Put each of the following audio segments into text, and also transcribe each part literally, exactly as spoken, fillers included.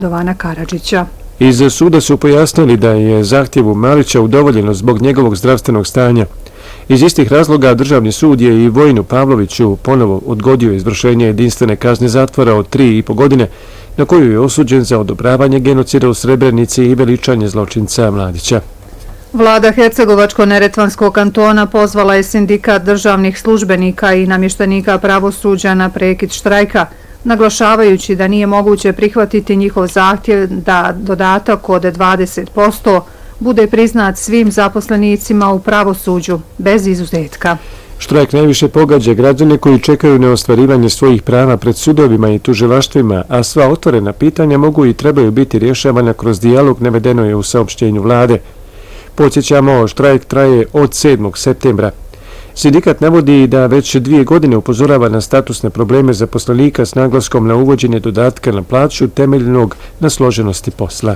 Radovana Karadžića. Iz suda su pojasnili da je zahtjevu Malića udovoljeno zbog njegovog zdravstvenog stanja. Iz istih razloga Državni sud je i Vojinu Pavloviću ponovo odgodio izvršenje jedinstvene kazne zatvora od tri i po godine, na koju je osuđen za odobravanje genocida u Srebrenici i veličanje zločinca Mladića. Vlada Hercegovačko-Neretvanskog kantona pozvala je sindikat državnih službenika i namještenika pravosuđa na prekid štrajka, naglašavajući da nije moguće prihvatiti njihov zahtjev da dodatak od dvadeset posto bude priznat svim zaposlenicima u pravosuđu, bez izuzetka. Štrajk najviše pogađa građane koji čekaju na ostvarivanje svojih prava pred sudovima i tužilaštvima, a sva otvorena pitanja mogu i trebaju biti rješavana kroz dijalog, navedeno je u saopštenju vlade. Podsjećamo, štrajk traje od sedmog septembra. Sindikat navodi da već dvije godine upozorava na statusne probleme zaposlenika s naglaskom na uvođenje dodatka na plaću temeljenog na složenosti posla.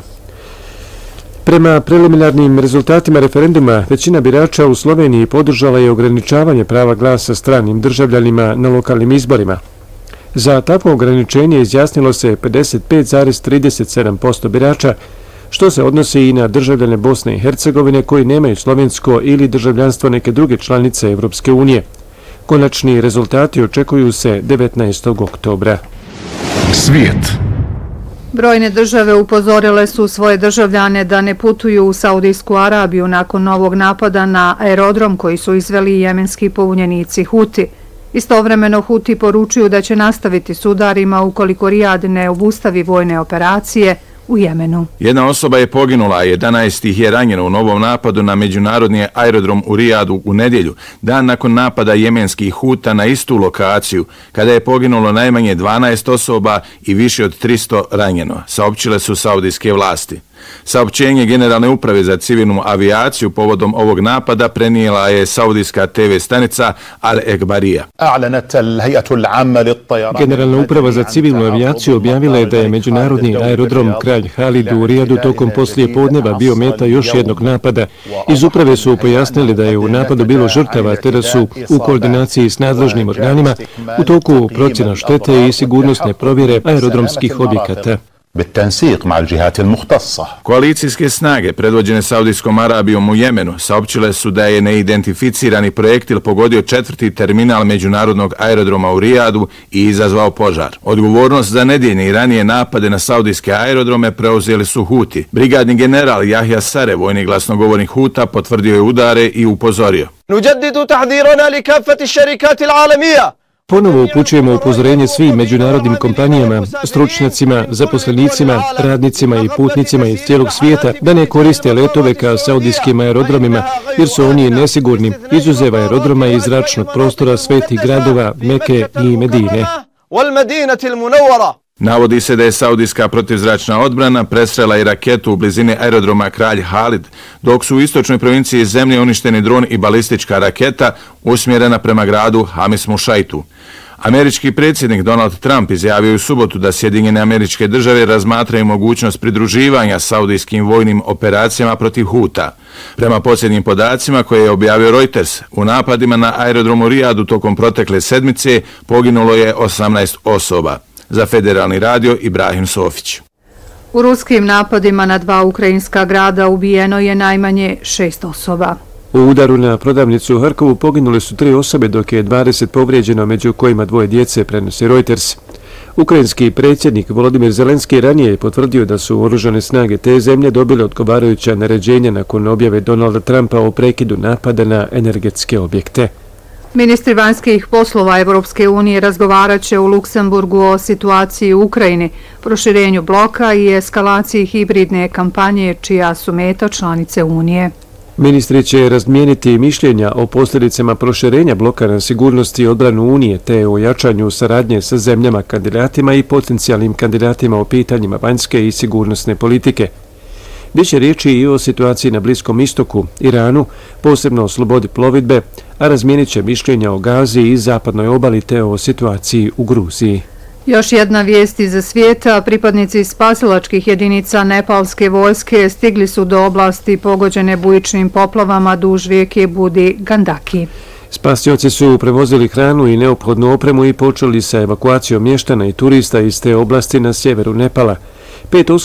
Prema preliminarnim rezultatima referenduma, većina birača u Sloveniji podržala je ograničavanje prava glasa stranim državljanima na lokalnim izborima. Za takvo ograničenje izjasnilo se pedeset pet zarez trideset sedam posto birača, što se odnosi i na državljane Bosne i Hercegovine koji nemaju slovensko ili državljanstvo neke druge članice Evropske unije. Konačni rezultati očekuju se devetnaestog oktobra. Svijet. Brojne države upozorile su svoje državljane da ne putuju u Saudijsku Arabiju nakon novog napada na aerodrom koji su izveli jemenski pobunjenici Huti. Istovremeno Huti poručuju da će nastaviti s udarima ukoliko Rijad ne obustavi vojne operacije u Jemenu. Jedna osoba je poginula, a jedanaest ih je ranjeno u novom napadu na međunarodni aerodrom u Rijadu u nedjelju, dan nakon napada jemenskih Huta na istu lokaciju, kada je poginulo najmanje dvanaest osoba i više od tristo ranjeno, saopćile su saudijske vlasti. Saopćenje Generalne uprave za civilnu avijaciju povodom ovog napada prenijela je saudijska te ve stanica Al Ekbarija. Generalna uprava za civilnu avijaciju objavila je da je međunarodni aerodrom Kralj Halid u Rijadu tokom poslije podneva bio meta još jednog napada. Iz uprave su pojasnili da je u napadu bilo žrtava te da su u koordinaciji s nadležnim organima u toku procjena štete i sigurnosne provjere aerodromskih objekata. Koalicijske snage predvođene Saudijskom Arabijom u Jemenu saopćile su da je neidentificirani projektil pogodio četvrti terminal međunarodnog aerodroma u Rijadu i izazvao požar. Odgovornost za nedjeljne i ranije napade na saudijske aerodrome preuzeli su Huti. Brigadni general Jahja Sare, vojni glasnogovornik Huta, potvrdio je udare i upozorio. Ponovo upućujemo upozorenje svim međunarodnim kompanijama, stručnjacima, zaposlenicima, radnicima i putnicima iz cijelog svijeta da ne koriste letove ka saudijskim aerodromima jer su oni nesigurni, izuzev aerodroma i zračnog prostora svetih gradova Meke i Medine. Navodi se da je saudijska protivzračna odbrana presrela i raketu u blizini aerodroma Kralj Halid, dok su u istočnoj provinciji zemlje uništeni dron i balistička raketa usmjerena prema gradu Hamis Mušajtu. Američki predsjednik Donald Trump izjavio u subotu da Sjedinjene Američke Države razmatraju mogućnost pridruživanja saudijskim vojnim operacijama protiv Huta. Prema posljednjim podacima koje je objavio Reuters, u napadima na aerodromu Rijadu tokom protekle sedmice poginulo je osamnaest osoba. Za Federalni radio Ibrahim Sofić. U ruskim napadima na dva ukrajinska grada ubijeno je najmanje šest osoba. U udaru na prodavnicu u Harkovu poginule su tri osobe dok je dvadeset povrijeđeno, među kojima dvoje djece, prenosi Reuters. Ukrajinski predsjednik Volodimir Zelenski ranije je potvrdio da su oružane snage te zemlje dobile odgovarajuća naređenja nakon objave Donalda Trumpa o prekidu napada na energetske objekte. Ministri vanjskih poslova Evropske unije razgovarat će u Luksemburgu o situaciji u Ukrajini, proširenju bloka i eskalaciji hibridne kampanje čija su meta članice Unije. Ministri će razmijeniti mišljenja o posljedicama proširenja bloka na sigurnosti i odbranu Unije te o jačanju saradnje sa zemljama kandidatima i potencijalnim kandidatima o pitanjima vanjske i sigurnosne politike. Biće riječi i o situaciji na Bliskom istoku, Iranu, posebno o slobodi plovidbe, a razmijenit će mišljenja o Gazi i zapadnoj obali te o situaciji u Gruziji. Još jedna vijest iz svijeta, pripadnici spasilačkih jedinica nepalske vojske stigli su do oblasti pogođene bujičnim poplavama duž rijeke Budi Gandaki. Spasioci su prevozili hranu i neophodnu opremu i počeli sa evakuacijom mještana i turista iz te oblasti na sjeveru Nepala. Pet